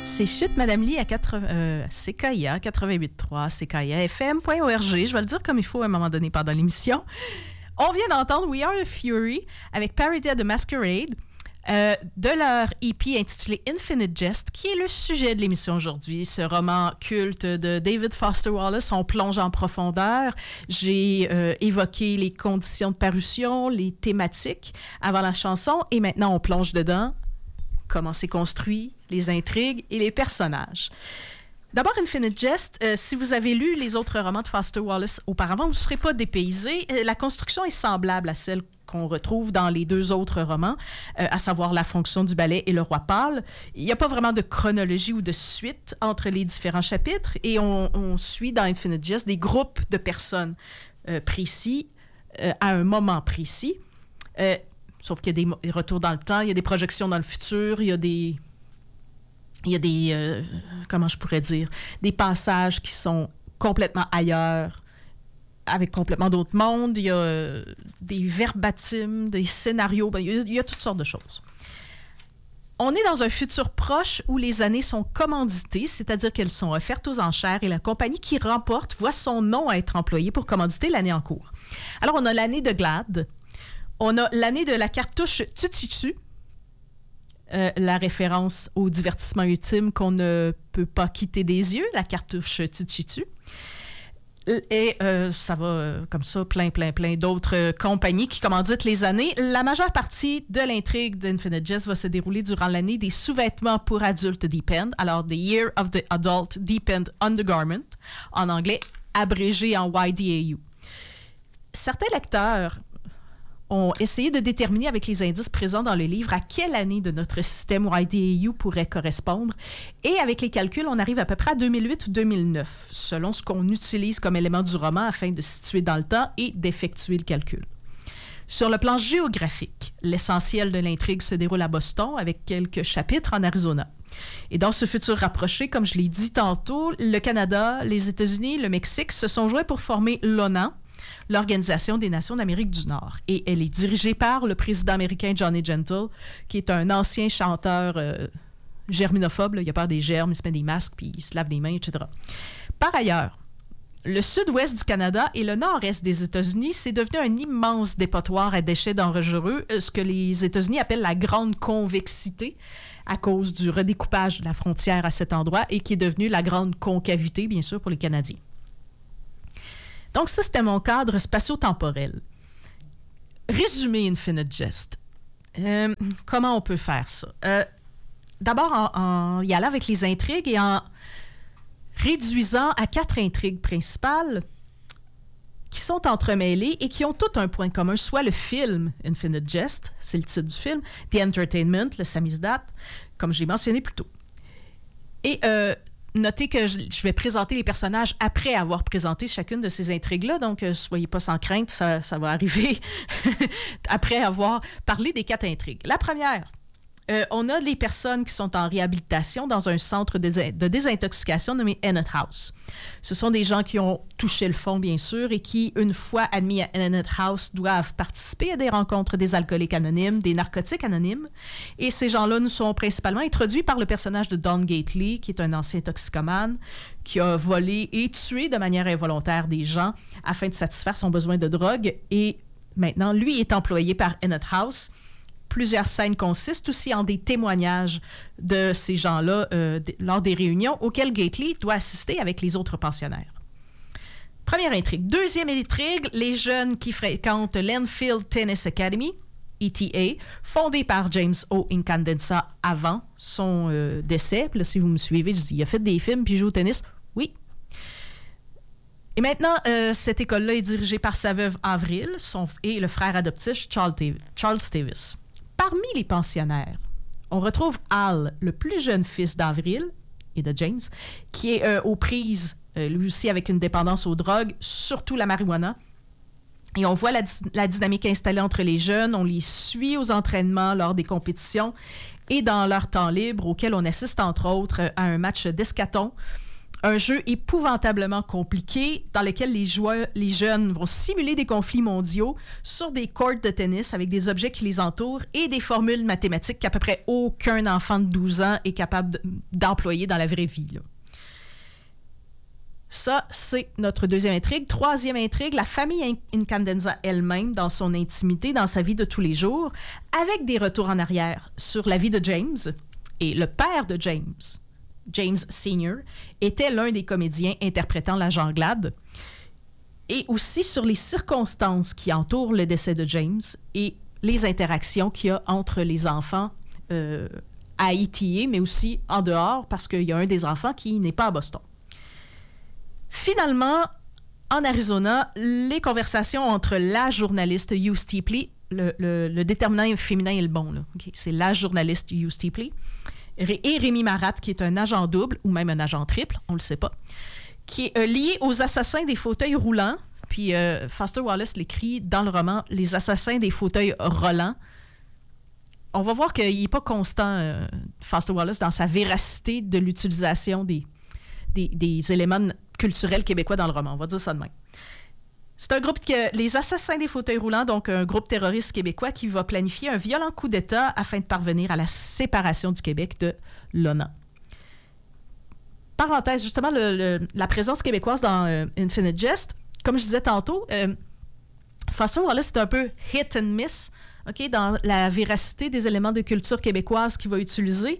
C'est Chute Madame Lee à CKIA 88.3, CKIA-FM.org. Je vais le dire comme il faut à un moment donné pendant l'émission. On vient d'entendre We Are a Fury avec Parody at the Masquerade de leur EP intitulé Infinite Jest, qui est le sujet de l'émission aujourd'hui. Ce roman culte de David Foster Wallace, on plonge en profondeur. J'ai évoqué les conditions de parution, les thématiques avant la chanson, et maintenant on plonge dedans. Comment c'est construit, les intrigues et les personnages. D'abord, Infinite Jest, si vous avez lu les autres romans de Foster Wallace auparavant, vous ne serez pas dépaysé. La construction est semblable à celle qu'on retrouve dans les deux autres romans, à savoir La fonction du ballet et Le roi pâle. Il n'y a pas vraiment de chronologie ou de suite entre les différents chapitres, et on suit dans Infinite Jest des groupes de personnes précis, à un moment précis. Sauf qu'il y a des retours dans le temps, il y a des projections dans le futur, il y a des comment je pourrais dire, des passages qui sont complètement ailleurs, avec complètement d'autres mondes. Il y a des verbatims, des scénarios, il y a toutes sortes de choses. On est dans un futur proche où les années sont commanditées, c'est-à-dire qu'elles sont offertes aux enchères, et la compagnie qui remporte voit son nom être employé pour commanditer l'année en cours. Alors, on a l'année de Glad. On a l'année de la cartouche Tututu, la référence au divertissement ultime qu'on ne peut pas quitter des yeux, la cartouche Tututu. Et ça va comme ça, plein d'autres compagnies qui commanditent les années. La majeure partie de l'intrigue d'Infinite Jest va se dérouler durant l'année des sous-vêtements pour adultes Deep End, alors The Year of the Adult Deep End Undergarment, en anglais abrégé en YDAU. Certains lecteurs ont essayé de déterminer avec les indices présents dans le livre à quelle année de notre système YDAU pourrait correspondre. Et avec les calculs, on arrive à peu près à 2008 ou 2009, selon ce qu'on utilise comme élément du roman afin de se situer dans le temps et d'effectuer le calcul. Sur le plan géographique, l'essentiel de l'intrigue se déroule à Boston avec quelques chapitres en Arizona. Et dans ce futur rapproché, comme je l'ai dit tantôt, le Canada, les États-Unis, le Mexique se sont joints pour former l'ONAN, l'Organisation des Nations d'Amérique du Nord. Et elle est dirigée par le président américain Johnny Gentle, qui est un ancien chanteur germinophobe. Là, il a peur des germes, il se met des masques, puis il se lave les mains, etc. Par ailleurs, le sud-ouest du Canada et le nord-est des États-Unis, c'est devenu un immense dépotoir à déchets dangereux, ce que les États-Unis appellent la grande convexité, à cause du redécoupage de la frontière à cet endroit, et qui est devenu la grande concavité, bien sûr, pour les Canadiens. Donc ça, c'était mon cadre spatio-temporel. Résumer Infinite Jest. Comment on peut faire ça? D'abord, en y allant avec les intrigues et en réduisant à 4 intrigues principales qui sont entremêlées et qui ont toutes un point commun, soit le film Infinite Jest, c'est le titre du film, The Entertainment, le samizdat, comme j'ai mentionné plus tôt. Et notez que je vais présenter les personnages après avoir présenté chacune de ces intrigues-là, donc soyez pas sans crainte, ça va arriver après avoir parlé des 4 intrigues. La première, on a les personnes qui sont en réhabilitation dans un centre de désintoxication nommé Ennett House. Ce sont des gens qui ont touché le fond, bien sûr, et qui, une fois admis à Ennett House, doivent participer à des rencontres des alcooliques anonymes, des narcotiques anonymes. Et ces gens-là nous sont principalement introduits par le personnage de Don Gately, qui est un ancien toxicomane, qui a volé et tué de manière involontaire des gens afin de satisfaire son besoin de drogue. Et maintenant, lui est employé par Ennett House. Plusieurs scènes consistent aussi en des témoignages de ces gens-là lors des réunions auxquelles Gately doit assister avec les autres pensionnaires. Première intrigue. Deuxième intrigue, les jeunes qui fréquentent l'Enfield Tennis Academy, ETA, fondée par James O. Incandenza avant son décès. Puis là, si vous me suivez, je dis, il a fait des films puis il joue au tennis. Oui. Et maintenant, cette école-là est dirigée par sa veuve Avril et le frère adoptif Charles Davis. Parmi les pensionnaires, on retrouve Al, le plus jeune fils d'Avril et de James, qui est aux prises, lui aussi avec une dépendance aux drogues, surtout la marijuana. Et on voit la dynamique installée entre les jeunes, on les suit aux entraînements lors des compétitions et dans leur temps libre, auquel on assiste entre autres à un match d'escaton, Un jeu épouvantablement compliqué dans lequel les jeunes vont simuler des conflits mondiaux sur des courts de tennis avec des objets qui les entourent et des formules mathématiques qu'à peu près aucun enfant de 12 ans est capable d'employer dans la vraie vie, là. Ça, c'est notre deuxième intrigue. Troisième intrigue, la famille Incandenza elle-même, dans son intimité, dans sa vie de tous les jours, avec des retours en arrière sur la vie de James et le père de James. James Sr., était l'un des comédiens interprétant la Janglade, et aussi sur les circonstances qui entourent le décès de James et les interactions qu'il y a entre les enfants à ETA, mais aussi en dehors, parce qu'il y a un des enfants qui n'est pas à Boston. Finalement, en Arizona, les conversations entre la journaliste Hugh Steepley, le déterminant féminin est le bon, là. Okay. C'est la journaliste Hugh Steepley, et Rémi Marat, qui est un agent double, ou même un agent triple, on ne le sait pas, qui est lié aux assassins des fauteuils roulants. Puis Foster Wallace l'écrit dans le roman « Les assassins des fauteuils roulants ». On va voir qu'il n'est pas constant, Foster Wallace, dans sa véracité de l'utilisation des éléments culturels québécois dans le roman. On va dire ça de même. C'est un groupe les assassins des fauteuils roulants, donc un groupe terroriste québécois qui va planifier un violent coup d'État afin de parvenir à la séparation du Québec de l'ONAN. Parenthèse, justement, la présence québécoise dans Infinite Jest, comme je disais tantôt, Foster Wallace est un peu hit and miss, okay, dans la véracité des éléments de culture québécoise qu'il va utiliser.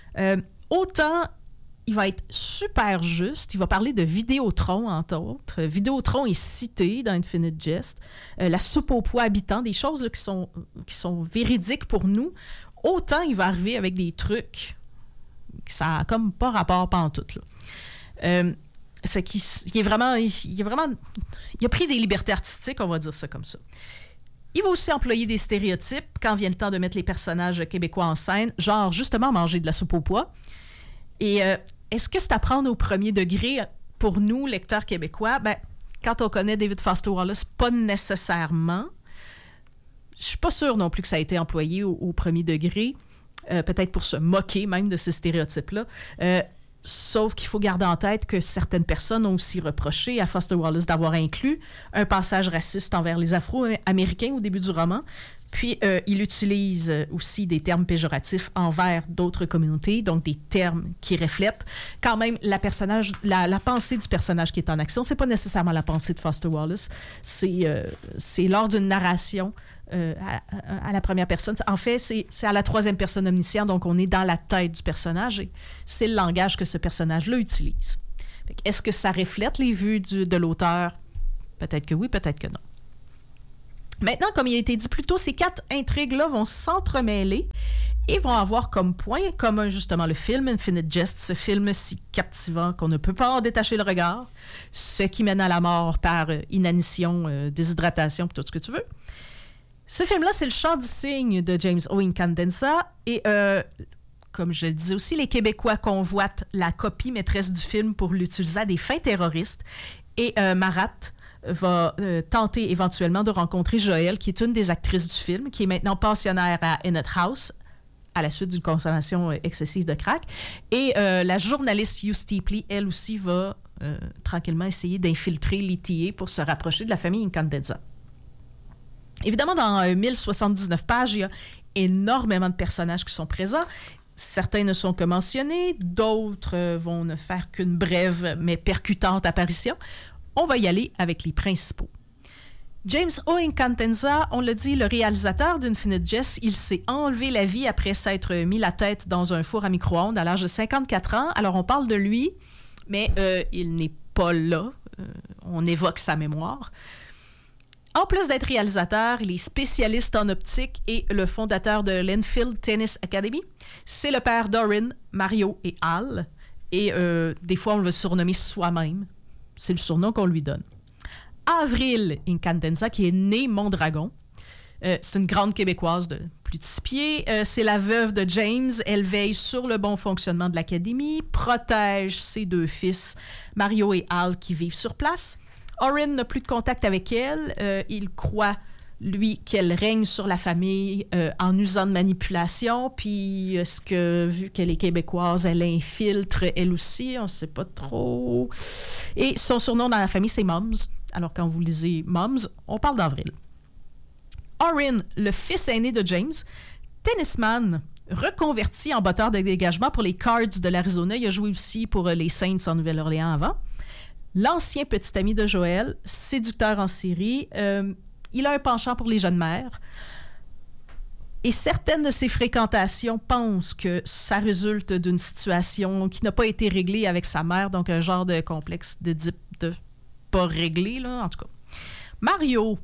Autant il va être super juste. Il va parler de Vidéotron, entre autres. Vidéotron est cité dans Infinite Jest. La soupe aux pois habitants, des choses là, qui sont véridiques pour nous. Autant il va arriver avec des trucs que ça n'a comme pas rapport pantoute, là. C'est qu'il est vraiment... Il a pris des libertés artistiques, on va dire ça comme ça. Il va aussi employer des stéréotypes quand vient le temps de mettre les personnages québécois en scène, genre justement manger de la soupe aux pois. Et est-ce que c'est à prendre au premier degré pour nous, lecteurs québécois? Ben, quand on connaît David Foster Wallace, pas nécessairement. Je suis pas sûre non plus que ça a été employé au premier degré, peut-être pour se moquer même de ces stéréotypes-là. Sauf qu'il faut garder en tête que certaines personnes ont aussi reproché à Foster Wallace d'avoir inclus un passage raciste envers les Afro-Américains au début du roman. Puis, il utilise aussi des termes péjoratifs envers d'autres communautés, donc des termes qui reflètent quand même la pensée du personnage qui est en action. C'est pas nécessairement la pensée de Foster Wallace, c'est lors d'une narration à la première personne. En fait, c'est à la troisième personne omnisciente, donc on est dans la tête du personnage et c'est le langage que ce personnage-là utilise. Est-ce que ça reflète les vues de l'auteur? Peut-être que oui, peut-être que non. Maintenant, comme il a été dit plus tôt, ces 4 intrigues-là vont s'entremêler et vont avoir comme point commun justement le film Infinite Jest, ce film si captivant qu'on ne peut pas en détacher le regard, ce qui mène à la mort par inanition, déshydratation, tout ce que tu veux. Ce film-là, c'est le chant du cygne de James O. Incandenza et comme je le disais aussi, les Québécois convoitent la copie maîtresse du film pour l'utiliser à des fins terroristes et Marat va tenter éventuellement de rencontrer Joëlle, qui est une des actrices du film, qui est maintenant pensionnaire à Ennett House, à la suite d'une consommation excessive de crack. Et la journaliste Hugh Steepley, elle aussi, va tranquillement essayer d'infiltrer l'ETA pour se rapprocher de la famille Incandenza. Évidemment, dans 1079 pages, il y a énormément de personnages qui sont présents. Certains ne sont que mentionnés, d'autres vont ne faire qu'une brève mais percutante apparition. On va y aller avec les principaux. James O. Incandenza, on l'a dit, le réalisateur d'Infinite Jest, il s'est enlevé la vie après s'être mis la tête dans un four à micro-ondes à l'âge de 54 ans. Alors, on parle de lui, mais il n'est pas là. On évoque sa mémoire. En plus d'être réalisateur, il est spécialiste en optique et le fondateur de l'Enfield Tennis Academy. C'est le père d'Orin, Mario et Al. Et des fois, on le surnomme soi-même. C'est le surnom qu'on lui donne. Avril Incandenza, qui est née Mondragon. C'est une grande Québécoise de plus de 6 pieds. C'est la veuve de James. Elle veille sur le bon fonctionnement de l'Académie, protège ses 2 fils, Mario et Al, qui vivent sur place. Orin n'a plus de contact avec elle. Il croit lui, qu'elle règne sur la famille en usant de manipulation, puis est-ce que, vu qu'elle est québécoise, elle infiltre elle aussi, on ne sait pas trop. Et son surnom dans la famille, c'est Mums. Alors, quand vous lisez Mums, on parle d'Avril. Orin, le fils aîné de James, tennisman, reconverti en batteur de dégagement pour les Cards de l'Arizona. Il a joué aussi pour les Saints en Nouvelle-Orléans avant. L'ancien petit ami de Joël, séducteur en série. Il a un penchant pour les jeunes mères. Et certaines de ses fréquentations pensent que ça résulte d'une situation qui n'a pas été réglée avec sa mère, donc un genre de complexe d'Édipe de pas réglé, là, en tout cas. Mario,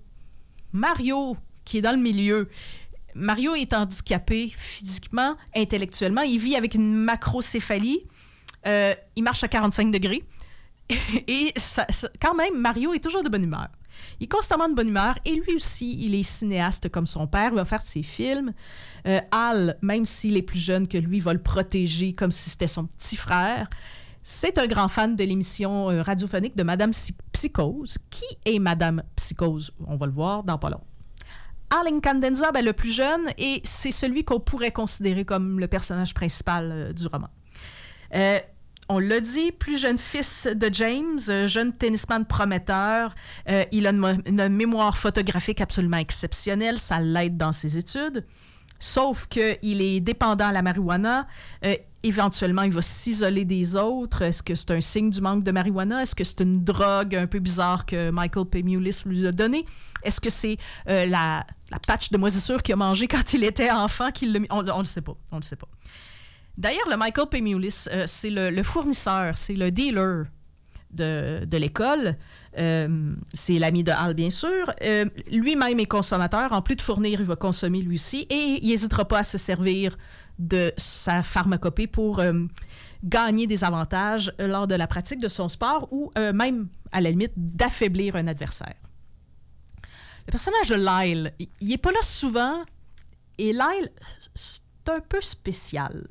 qui est dans le milieu. Mario est handicapé physiquement, intellectuellement. Il vit avec une macrocéphalie. Il marche à 45 degrés. Et quand même, Mario est toujours de bonne humeur. Il est constamment de bonne humeur et lui aussi, il est cinéaste comme son père, il va faire ses films. Al, même s'il est plus jeune que lui, va le protéger comme si c'était son petit frère. C'est un grand fan de l'émission radiophonique de Madame Psychose. Qui est Madame Psychose? On va le voir dans pas long. Al Incandenza, le plus jeune, et c'est celui qu'on pourrait considérer comme le personnage principal du roman. On l'a dit, plus jeune fils de James, jeune tennisman prometteur. Il a une mémoire photographique absolument exceptionnelle. Ça l'aide dans ses études. Sauf qu'il est dépendant à la marijuana. Éventuellement, il va s'isoler des autres. Est-ce que c'est un signe du manque de marijuana? Est-ce que c'est une drogue un peu bizarre que Michael Pemulis lui a donnée? Est-ce que c'est la patch de moisissure qu'il a mangée quand il était enfant qu'il l'a mis? On ne le sait pas. On le sait pas. D'ailleurs, le Michael Pemulis, c'est le fournisseur, c'est le dealer de l'école. C'est l'ami de Al, bien sûr. Lui-même est consommateur. En plus de fournir, il va consommer lui aussi. Et il n'hésitera pas à se servir de sa pharmacopée pour gagner des avantages lors de la pratique de son sport ou même, à la limite, d'affaiblir un adversaire. Le personnage de Lyle, il n'est pas là souvent. Et Lyle, c'est un peu spécial.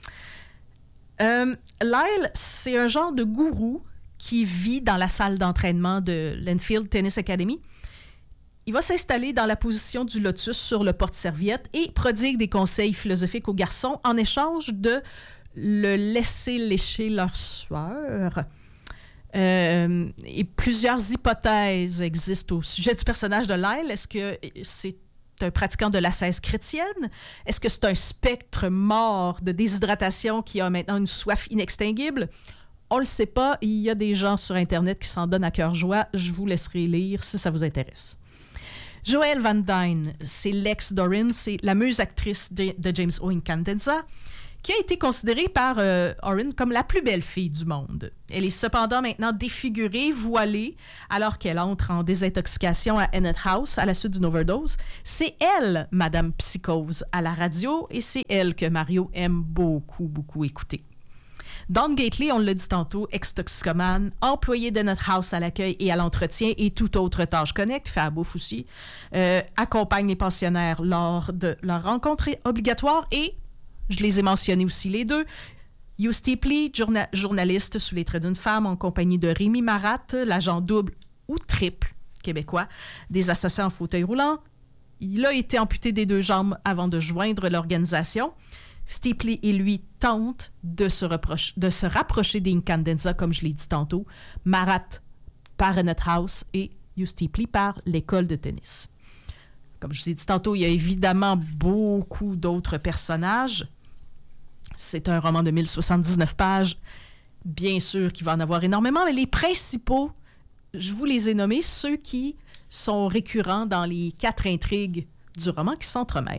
Lyle, c'est un genre de gourou qui vit dans la salle d'entraînement de l'Enfield Tennis Academy. Il va s'installer dans la position du lotus sur le porte-serviette et prodigue des conseils philosophiques aux garçons en échange de le laisser lécher leur sueur. Et plusieurs hypothèses existent au sujet du personnage de Lyle. Est-ce que c'est un pratiquant de l'ascèse chrétienne? Est-ce que c'est un spectre mort de déshydratation qui a maintenant une soif inextinguible? On le sait pas. Il y a des gens sur Internet qui s'en donnent à cœur joie. Je vous laisserai lire si ça vous intéresse. Joël Van Dyne, c'est l'ex d'Orin, c'est la muse actrice de James O. Incandenza, qui a été considérée par Orin comme la plus belle fille du monde. Elle est cependant maintenant défigurée, voilée, alors qu'elle entre en désintoxication à Ennett House à la suite d'une overdose. C'est elle, Madame Psychose, à la radio, et c'est elle que Mario aime beaucoup, beaucoup écouter. Don Gately, on l'a dit tantôt, ex-toxicomane, employé d'Ennett House à l'accueil et à l'entretien et toute autre tâche connexe, fait à bouffe aussi, accompagne les pensionnaires lors de leur rencontre obligatoire et je les ai mentionnés aussi les deux. Hugh Steepley, journaliste sous les traits d'une femme en compagnie de Rémi Marat, l'agent double ou triple québécois des assassins en fauteuil roulant. Il a été amputé des 2 jambes avant de joindre l'organisation. Steepley et lui tentent de se rapprocher des Incandenza, comme je l'ai dit tantôt. Marat par Ennett House et Hugh Steepley par l'école de tennis. Comme je vous ai dit tantôt, il y a évidemment beaucoup d'autres personnages. C'est un roman de 1079 pages. Bien sûr qu'il va en avoir énormément, mais les principaux, je vous les ai nommés, ceux qui sont récurrents dans les 4 intrigues du roman qui s'entremêlent.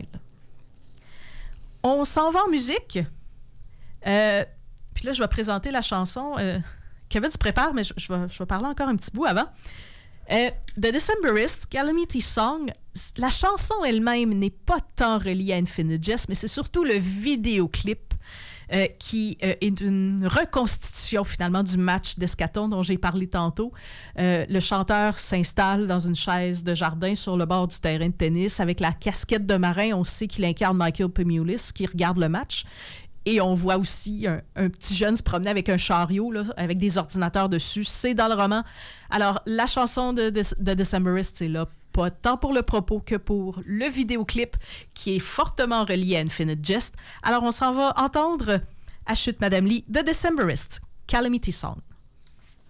On s'en va en musique. Puis là, je vais présenter la chanson. Kevin se prépare, mais je vais parler encore un petit bout avant. The Decemberist, Calamity Song, la chanson elle-même n'est pas tant reliée à Infinite Jest, mais c'est surtout le vidéoclip qui est une reconstitution finalement du match d'escaton dont j'ai parlé tantôt. Le chanteur s'installe dans une chaise de jardin sur le bord du terrain de tennis avec la casquette de marin. On sait qu'il incarne Michael Pemulis qui regarde le match. Et on voit aussi un petit jeune se promener avec un chariot là, avec des ordinateurs dessus. C'est dans le roman. Alors, la chanson de Decemberist, c'est là pas tant pour le propos que pour le vidéoclip qui est fortement relié à Infinite Jest. Alors, on s'en va entendre à chute Madame Lee, The Decemberists, Calamity Song.